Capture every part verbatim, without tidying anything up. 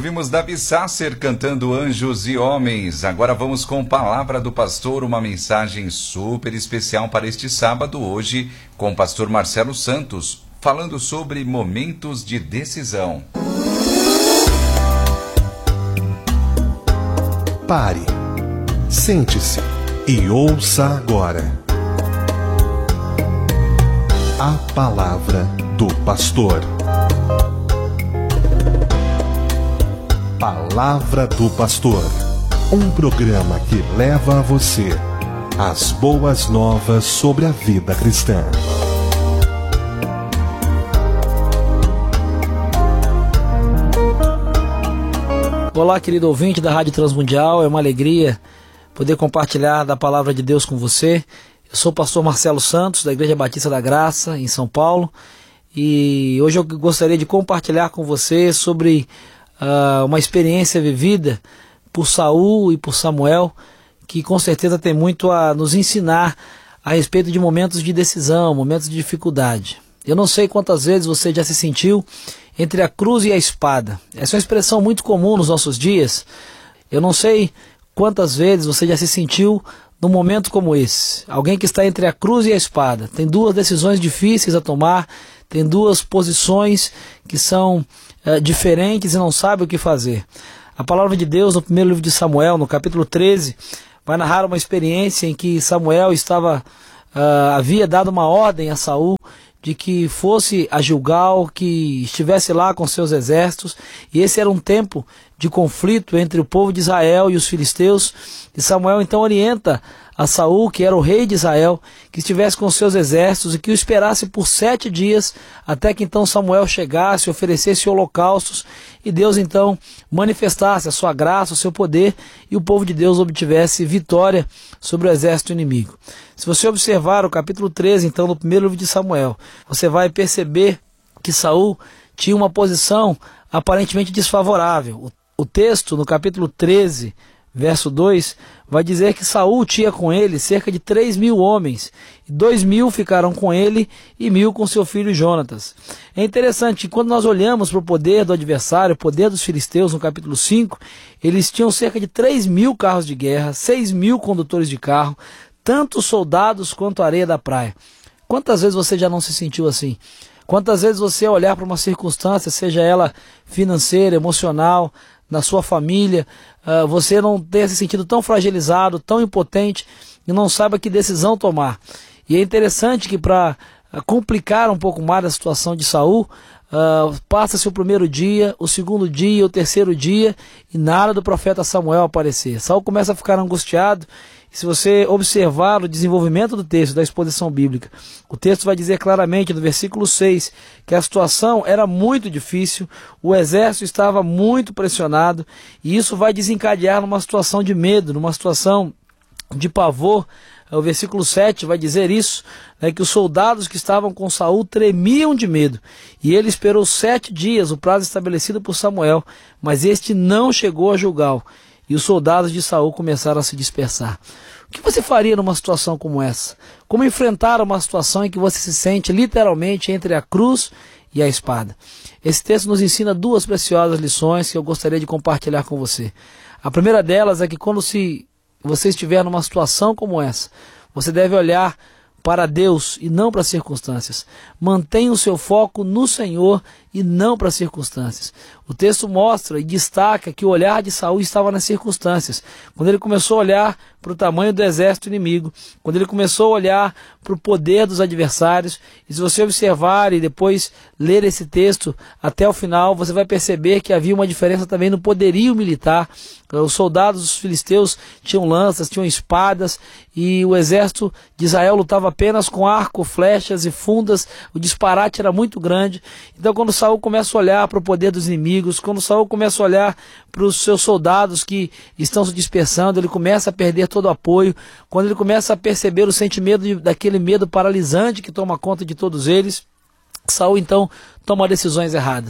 Ouvimos Davi Sasser cantando Anjos e Homens. Agora vamos com Palavra do Pastor, uma mensagem super especial para este sábado, hoje, com o pastor Marcelo Santos, falando sobre momentos de decisão. Pare, sente-se e ouça agora a Palavra do Pastor. Palavra do Pastor, um programa que leva a você as boas novas sobre a vida cristã. Olá, querido ouvinte da Rádio Transmundial, é uma alegria poder compartilhar da Palavra de Deus com você. Eu sou o pastor Marcelo Santos, da Igreja Batista da Graça, em São Paulo, e hoje eu gostaria de compartilhar com você sobre Uh, uma experiência vivida por Saul e por Samuel, que com certeza tem muito a nos ensinar a respeito de momentos de decisão, momentos de dificuldade. Eu não sei quantas vezes você já se sentiu entre a cruz e a espada. Essa é uma expressão muito comum nos nossos dias. Eu não sei quantas vezes você já se sentiu num momento como esse. Alguém que está entre a cruz e a espada. Tem duas decisões difíceis a tomar, tem duas posições que são é, diferentes e não sabe o que fazer. A palavra de Deus no primeiro livro de Samuel, no capítulo treze, vai narrar uma experiência em que Samuel estava, uh, havia dado uma ordem a Saul de que fosse a Gilgal, que estivesse lá com seus exércitos, e esse era um tempo de conflito entre o povo de Israel e os filisteus, e Samuel então orienta a Saul, que era o rei de Israel, que estivesse com seus exércitos e que o esperasse por sete dias, até que então Samuel chegasse, oferecesse holocaustos, e Deus então manifestasse a sua graça, o seu poder, e o povo de Deus obtivesse vitória sobre o exército inimigo. Se você observar o capítulo treze, então, no primeiro livro de Samuel, você vai perceber que Saul tinha uma posição aparentemente desfavorável. O, o texto, no capítulo treze, verso dois, vai dizer que Saul tinha com ele cerca de três mil homens, e dois mil ficaram com ele e mil com seu filho Jonatas. É interessante que quando nós olhamos para o poder do adversário, o poder dos filisteus no capítulo cinco, eles tinham cerca de três mil carros de guerra, seis mil condutores de carro, tanto soldados quanto a areia da praia. Quantas vezes você já não se sentiu assim? Quantas vezes você olhar para uma circunstância, seja ela financeira, emocional, na sua família, uh, você não tenha se sentido tão fragilizado, tão impotente, e não saiba que decisão tomar. E é interessante que para uh, complicar um pouco mais a situação de Saul, uh, passa-se o primeiro dia, o segundo dia, o terceiro dia, e nada do profeta Samuel aparecer. Saul começa a ficar angustiado. E se você observar o desenvolvimento do texto, da exposição bíblica, o texto vai dizer claramente no versículo seis que a situação era muito difícil, o exército estava muito pressionado, e isso vai desencadear numa situação de medo, numa situação de pavor. O versículo sete vai dizer isso, né, que os soldados que estavam com Saul tremiam de medo, e ele esperou sete dias, o prazo estabelecido por Samuel, mas este não chegou a Gilgal. E os soldados de Saul começaram a se dispersar. O que você faria numa situação como essa? Como enfrentar uma situação em que você se sente literalmente entre a cruz e a espada? Esse texto nos ensina duas preciosas lições que eu gostaria de compartilhar com você. A primeira delas é que quando se, você estiver numa situação como essa, você deve olhar para Deus e não para as circunstâncias. Mantenha o seu foco no Senhor e não para as circunstâncias. O texto mostra e destaca que o olhar de Saul estava nas circunstâncias. Quando ele começou a olhar para o tamanho do exército inimigo, quando ele começou a olhar para o poder dos adversários, e se você observar e depois ler esse texto até o final, você vai perceber que havia uma diferença também no poderio militar. Os soldados dos filisteus tinham lanças, tinham espadas, e o exército de Israel lutava apenas com arco, flechas e fundas. O disparate era muito grande. Então, quando Saul começa a olhar para o poder dos inimigos, quando Saul começa a olhar para os seus soldados que estão se dispersando, ele começa a perder todo o apoio. Quando ele começa a perceber o sentimento de, daquele medo paralisante que toma conta de todos eles, Saul então toma decisões erradas.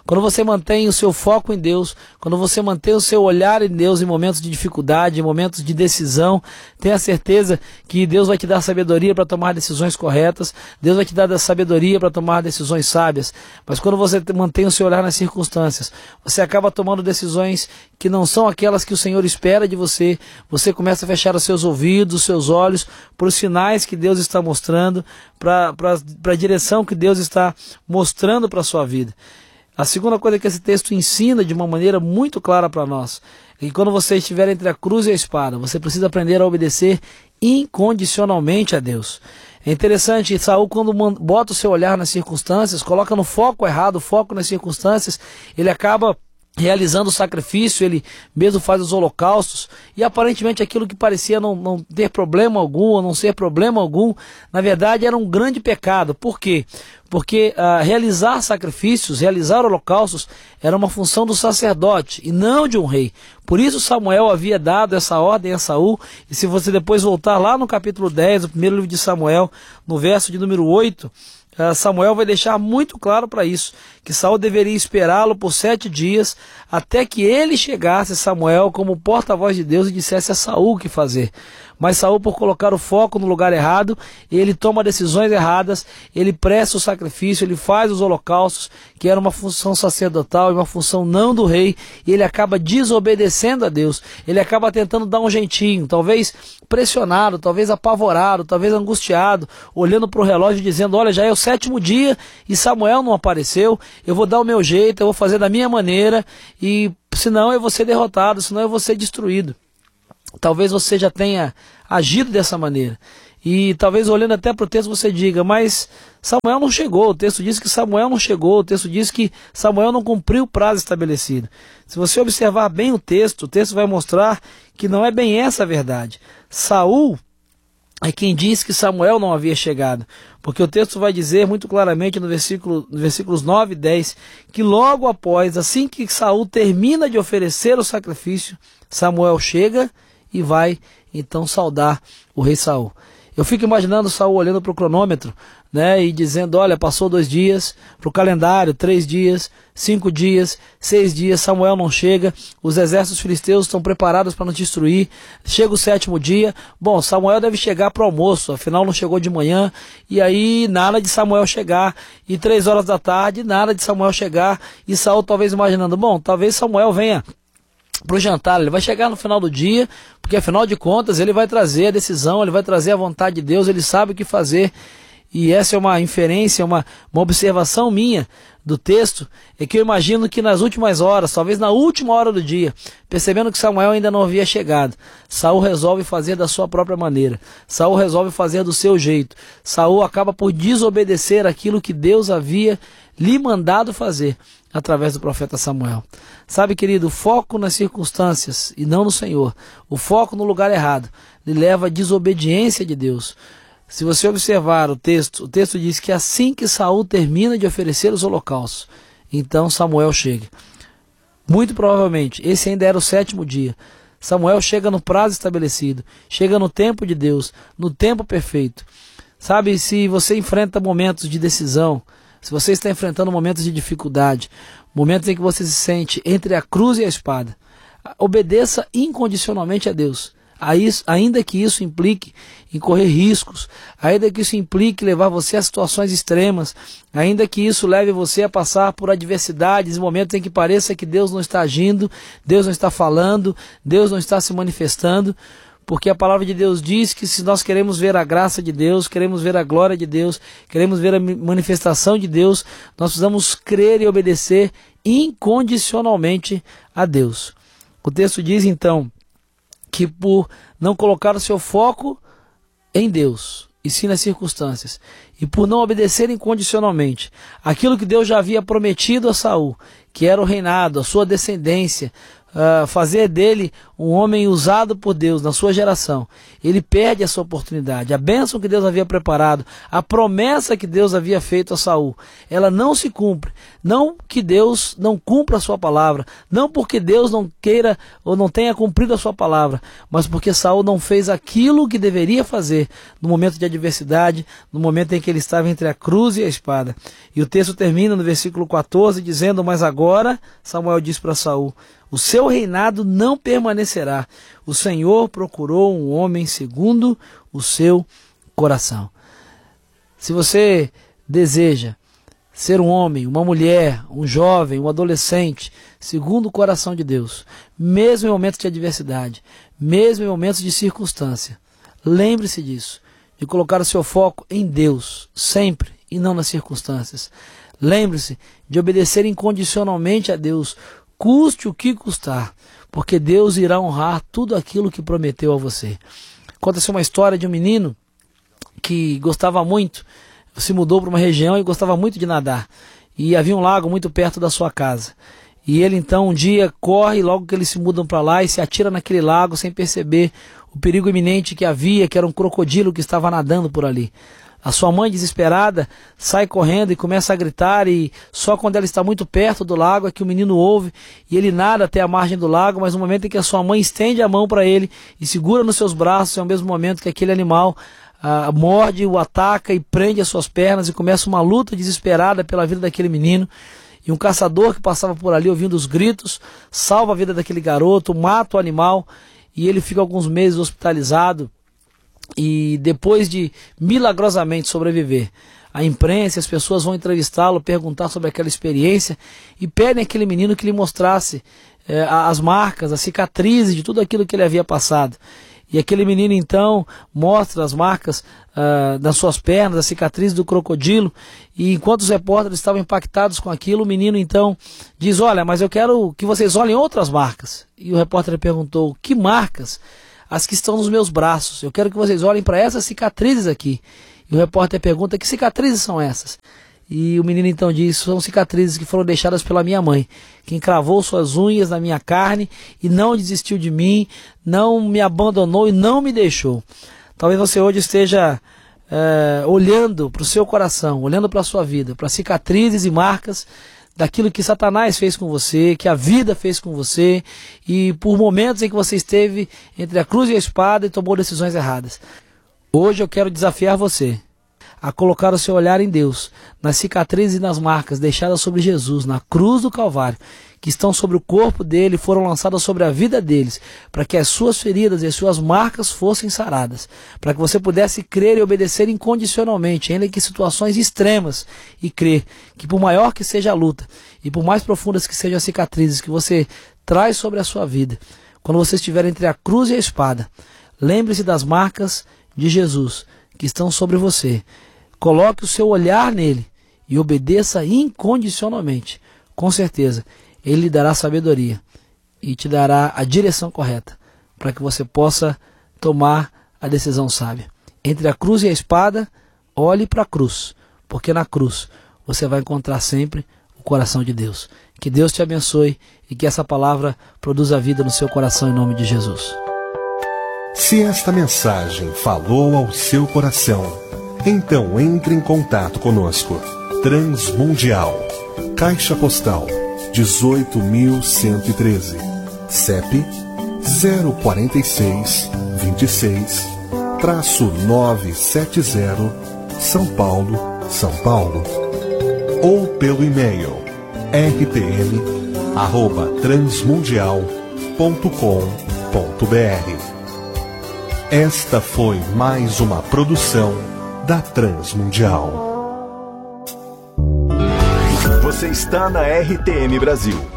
Quando você mantém o seu foco em Deus, quando você mantém o seu olhar em Deus em momentos de dificuldade, em momentos de decisão, tenha certeza que Deus vai te dar sabedoria para tomar decisões corretas, Deus vai te dar sabedoria para tomar decisões sábias. Mas quando você mantém o seu olhar nas circunstâncias, você acaba tomando decisões que não são aquelas que o Senhor espera de você, você começa a fechar os seus ouvidos, os seus olhos, para os sinais que Deus está mostrando, para a direção que Deus está mostrando para a sua vida. A segunda coisa que esse texto ensina de uma maneira muito clara para nós é que quando você estiver entre a cruz e a espada, você precisa aprender a obedecer incondicionalmente a Deus. É interessante, Saul, quando bota o seu olhar nas circunstâncias, coloca no foco errado, o foco nas circunstâncias, ele acaba realizando o sacrifício, ele mesmo faz os holocaustos, e aparentemente aquilo que parecia não, não ter problema algum, ou não ser problema algum, na verdade era um grande pecado. Por quê? Porque uh, realizar sacrifícios, realizar holocaustos, era uma função do sacerdote, e não de um rei. Por isso Samuel havia dado essa ordem a Saul, e se você depois voltar lá no capítulo dez, do primeiro livro de Samuel, no verso de número oito, Samuel vai deixar muito claro para isso, que Saul deveria esperá-lo por sete dias, até que ele chegasse, Samuel, como porta-voz de Deus, e dissesse a Saul o que fazer. Mas Saul, por colocar o foco no lugar errado, ele toma decisões erradas, ele presta o sacrifício, ele faz os holocaustos, que era uma função sacerdotal e uma função não do rei, e ele acaba desobedecendo a Deus, ele acaba tentando dar um jeitinho, talvez pressionado, talvez apavorado, talvez angustiado, olhando para o relógio dizendo, olha, já é o sétimo dia e Samuel não apareceu, eu vou dar o meu jeito, eu vou fazer da minha maneira, e senão eu vou ser derrotado, senão eu vou ser destruído. Talvez você já tenha agido dessa maneira. E talvez olhando até para o texto você diga, mas Samuel não chegou, o texto diz que Samuel não chegou, o texto diz que Samuel não cumpriu o prazo estabelecido. Se você observar bem o texto, o texto vai mostrar que não é bem essa a verdade. Saul é quem diz que Samuel não havia chegado, porque o texto vai dizer muito claramente no versículo, no versículos nove e dez, que logo após, assim que Saul termina de oferecer o sacrifício, Samuel chega e vai então saudar o rei Saul. Eu fico imaginando Saul olhando para o cronômetro, né, e dizendo, olha, passou dois dias, para o calendário, três dias, cinco dias, seis dias, Samuel não chega, os exércitos filisteus estão preparados para nos destruir, chega o sétimo dia, bom, Samuel deve chegar para o almoço, afinal não chegou de manhã, e aí nada de Samuel chegar, e três horas da tarde, nada de Samuel chegar, e Saul talvez imaginando, bom, talvez Samuel venha para o jantar, ele vai chegar no final do dia, porque afinal de contas ele vai trazer a decisão, ele vai trazer a vontade de Deus, ele sabe o que fazer, e essa é uma inferência, uma, uma observação minha do texto, é que eu imagino que nas últimas horas, talvez na última hora do dia, percebendo que Samuel ainda não havia chegado, Saul resolve fazer da sua própria maneira, Saul resolve fazer do seu jeito, Saul acaba por desobedecer aquilo que Deus havia lhe mandado fazer, através do profeta Samuel. Sabe, querido, o foco nas circunstâncias e não no Senhor, o foco no lugar errado, lhe leva à desobediência de Deus. Se você observar o texto, o texto diz que assim que Saul termina de oferecer os holocaustos, então Samuel chega. Muito provavelmente, esse ainda era o sétimo dia. Samuel chega no prazo estabelecido, chega no tempo de Deus, no tempo perfeito. Sabe, se você enfrenta momentos de decisão, se você está enfrentando momentos de dificuldade, momentos em que você se sente entre a cruz e a espada, obedeça incondicionalmente a Deus, a isso, ainda que isso implique em correr riscos, ainda que isso implique levar você a situações extremas, ainda que isso leve você a passar por adversidades, momentos em que pareça que Deus não está agindo, Deus não está falando, Deus não está se manifestando, porque a palavra de Deus diz que se nós queremos ver a graça de Deus, queremos ver a glória de Deus, queremos ver a manifestação de Deus, nós precisamos crer e obedecer incondicionalmente a Deus. O texto diz então que por não colocar o seu foco em Deus, e sim nas circunstâncias, e por não obedecer incondicionalmente aquilo que Deus já havia prometido a Saul, que era o reinado, a sua descendência, uh, fazer dele um homem usado por Deus na sua geração, ele perde essa oportunidade. A bênção que Deus havia preparado, a promessa que Deus havia feito a Saul, ela não se cumpre. Não que Deus não cumpra a sua palavra, não porque Deus não queira ou não tenha cumprido a sua palavra, mas porque Saul não fez aquilo que deveria fazer no momento de adversidade, no momento em que ele estava entre a cruz e a espada. E o texto termina no versículo quatorze dizendo: mas agora Samuel diz para Saul: o seu reinado não permanecerá. O Senhor procurou um homem segundo o seu coração. Se você deseja ser um homem, uma mulher, um jovem, um adolescente, segundo o coração de Deus, mesmo em momentos de adversidade, mesmo em momentos de circunstância, lembre-se disso, de colocar o seu foco em Deus, sempre, e não nas circunstâncias. Lembre-se de obedecer incondicionalmente a Deus, custe o que custar, porque Deus irá honrar tudo aquilo que prometeu a você. Conta-se uma história de um menino que gostava muito, se mudou para uma região e gostava muito de nadar. E havia um lago muito perto da sua casa. E ele então um dia corre, logo que eles se mudam para lá, e se atira naquele lago sem perceber o perigo iminente que havia, que era um crocodilo que estava nadando por ali. A sua mãe, desesperada, sai correndo e começa a gritar, e só quando ela está muito perto do lago é que o menino ouve, e ele nada até a margem do lago, mas no momento em que a sua mãe estende a mão para ele e segura nos seus braços, é o mesmo momento que aquele animal ah, morde, o ataca e prende as suas pernas, e começa uma luta desesperada pela vida daquele menino. E um caçador que passava por ali ouvindo os gritos, salva a vida daquele garoto, mata o animal, e ele fica alguns meses hospitalizado. E depois de milagrosamente sobreviver, a imprensa, as pessoas vão entrevistá-lo, perguntar sobre aquela experiência, e pedem àquele menino que lhe mostrasse eh, as marcas, as cicatrizes de tudo aquilo que ele havia passado. E aquele menino então mostra as marcas uh, nas suas pernas, as cicatrizes do crocodilo, e enquanto os repórteres estavam impactados com aquilo, o menino então diz: olha, mas eu quero que vocês olhem outras marcas. E o repórter perguntou: que marcas? As que estão nos meus braços, eu quero que vocês olhem para essas cicatrizes aqui. E o repórter pergunta: que cicatrizes são essas? E o menino então diz: são cicatrizes que foram deixadas pela minha mãe, que encravou suas unhas na minha carne e não desistiu de mim, não me abandonou e não me deixou. Talvez você hoje esteja é, olhando para o seu coração, olhando para a sua vida, para cicatrizes e marcas daquilo que Satanás fez com você, que a vida fez com você, e por momentos em que você esteve entre a cruz e a espada e tomou decisões erradas. Hoje eu quero desafiar você a colocar o seu olhar em Deus, nas cicatrizes e nas marcas deixadas sobre Jesus, na cruz do Calvário, que estão sobre o corpo dele, foram lançadas sobre a vida deles, para que as suas feridas e as suas marcas fossem saradas, para que você pudesse crer e obedecer incondicionalmente, ainda que em situações extremas, e crer que por maior que seja a luta, e por mais profundas que sejam as cicatrizes que você traz sobre a sua vida, quando você estiver entre a cruz e a espada, lembre-se das marcas de Jesus, que estão sobre você. Coloque o seu olhar nele e obedeça incondicionalmente. Com certeza, ele lhe dará sabedoria e te dará a direção correta para que você possa tomar a decisão sábia. Entre a cruz e a espada, olhe para a cruz, porque na cruz você vai encontrar sempre o coração de Deus. Que Deus te abençoe e que essa palavra produza vida no seu coração em nome de Jesus. Se esta mensagem falou ao seu coração, então entre em contato conosco. Transmundial, Caixa Postal dezoito mil cento e treze, C E P zero quatro seis, dois seis, nove sete zero, São Paulo, São Paulo. Ou pelo e-mail r t m arroba transmundial ponto com ponto b r. Esta foi mais uma produção da Transmundial. Você está na R T M Brasil.